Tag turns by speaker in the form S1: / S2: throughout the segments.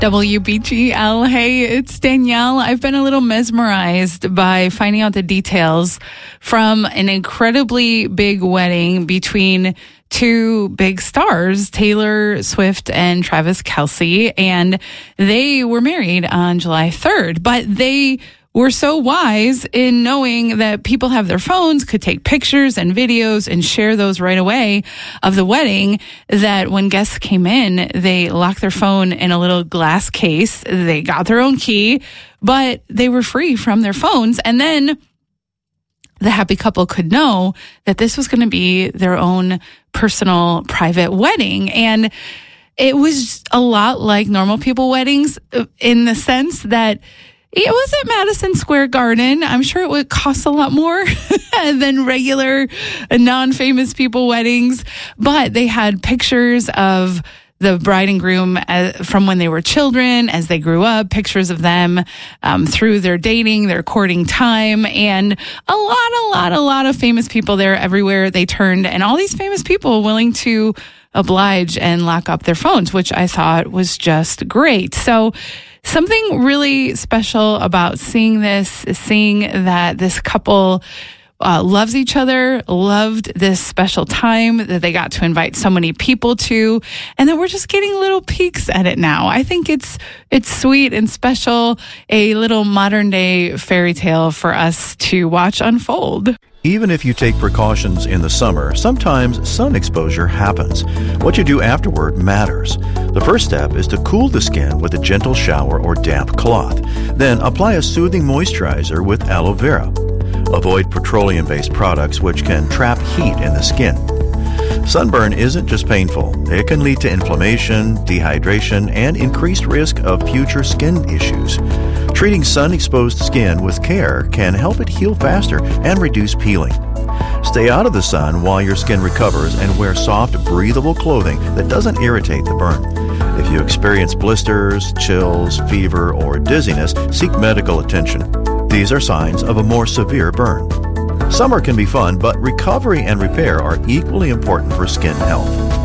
S1: WBGL. Hey, it's Danielle. I've been a little mesmerized by finding out the details from an incredibly big wedding between two big stars, Taylor Swift and Travis Kelce. And they were married on July 3rd, but they were so wise in knowing that people have their phones, could take pictures and videos and share those right away of the wedding, that when guests came in, they locked their phone in a little glass case. They got their own key, but they were free from their phones. And then the happy couple could know that this was going to be their own personal private wedding. And it was a lot like normal people weddings in the sense that it was at Madison Square Garden. I'm sure it would cost a lot more than regular non-famous people weddings, but they had pictures of the bride and groom from when they were children, as they grew up, pictures of them through their dating, their courting time, and a lot of famous people there everywhere they turned, and all these famous people willing to oblige and lock up their phones, which I thought was just great. So something really special about seeing this is seeing that this couple loves each other, loved this special time that they got to invite so many people to, and that we're just getting little peeks at it now. I think it's sweet and special, a little modern day fairy tale for us to watch unfold.
S2: Even if you take precautions in the summer, sometimes sun exposure happens. What you do afterward matters. The first step is to cool the skin with a gentle shower or damp cloth. Then apply a soothing moisturizer with aloe vera. Avoid petroleum-based products which can trap heat in the skin. Sunburn isn't just painful. It can lead to inflammation, dehydration, and increased risk of future skin issues. Treating sun-exposed skin with care can help it heal faster and reduce peeling. Stay out of the sun while your skin recovers and wear soft, breathable clothing that doesn't irritate the burn. If you experience blisters, chills, fever, or dizziness, seek medical attention. These are signs of a more severe burn. Summer can be fun, but recovery and repair are equally important for skin health.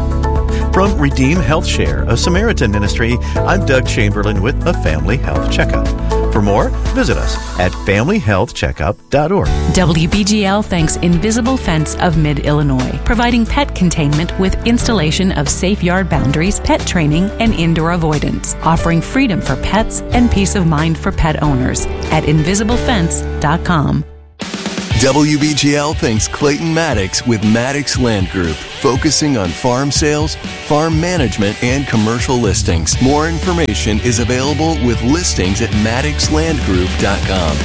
S2: From Redeem Health Share, a Samaritan ministry, I'm Doug Chamberlain with a Family Health Checkup. For more, visit us at familyhealthcheckup.org.
S3: WBGL thanks Invisible Fence of Mid-Illinois, providing pet containment with installation of safe yard boundaries, pet training, and indoor avoidance, offering freedom for pets and peace of mind for pet owners at invisiblefence.com.
S4: WBGL thanks Clayton Maddox with Maddox Land Group, focusing on farm sales, farm management, and commercial listings. More information is available with listings at maddoxlandgroup.com.